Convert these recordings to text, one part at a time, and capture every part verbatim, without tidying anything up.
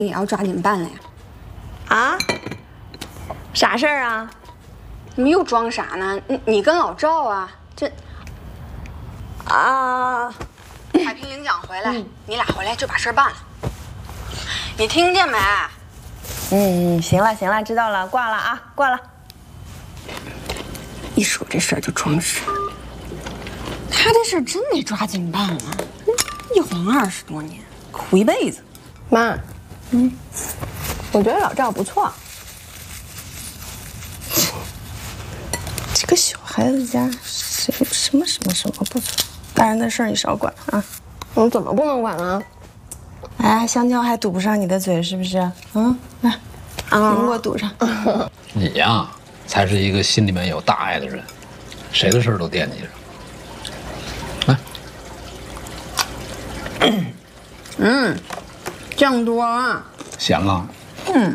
也要抓紧办了呀！ 啊？啥事儿啊？ 你们又装傻呢？你你跟老赵啊，这啊， 海平领奖回来，嗯、你俩回来就把事儿办了。你听见没？ 嗯，行了行了，知道了，挂了啊，挂了。 一说这事儿就装傻，他这事儿真得抓紧办啊！一晃二十多年，苦一辈子。 妈，嗯，我觉得老赵不错。 这个小孩子家谁什么什么什么不错，大人的事儿你少管啊。 我怎么不能管啊？ 哎，香蕉还堵不上你的嘴是不是？嗯，来，苹果堵上。 你呀，才是一个心里面有大爱的人，谁的事儿都惦记着。来， 嗯，酱多啊。 咸了。 嗯。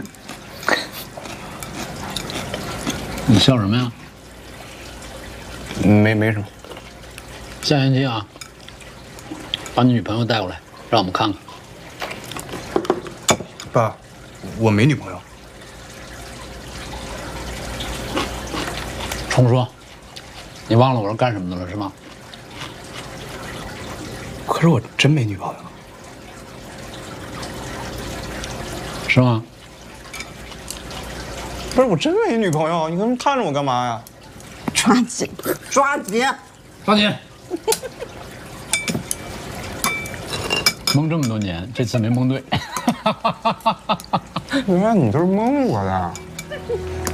你笑什么呀？ 没没什么。 下星期啊，把你女朋友带过来，让我们看看。 爸，我没女朋友。 重说，你忘了我是干什么的了是吗？ 可是我真没女朋友。 是吗？ 不是，我真没女朋友，你跟看着我干嘛呀？ 抓紧，抓紧， 抓紧！蒙这么多年，这次没蒙对。 原来你都是蒙我的。